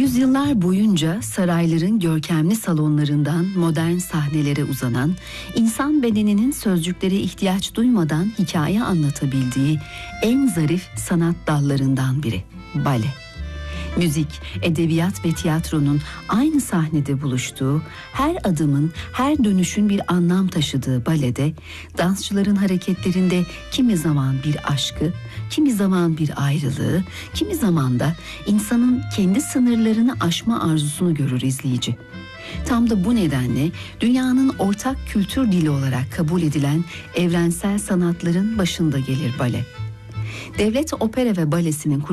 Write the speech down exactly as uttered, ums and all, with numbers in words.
Yüzyıllar boyunca sarayların görkemli salonlarından modern sahnelere uzanan, insan bedeninin sözcüklere ihtiyaç duymadan hikaye anlatabildiği en zarif sanat dallarından biri, bale. Müzik, edebiyat ve tiyatronun aynı sahnede buluştuğu, her adımın, her dönüşün bir anlam taşıdığı balede, dansçıların hareketlerinde kimi zaman bir aşkı, kimi zaman bir ayrılığı, kimi zaman da insanın kendi sınırlarını aşma arzusunu görür izleyici. Tam da bu nedenle dünyanın ortak kültür dili olarak kabul edilen evrensel sanatların başında gelir bale. Devlet Opera ve Balesi'nin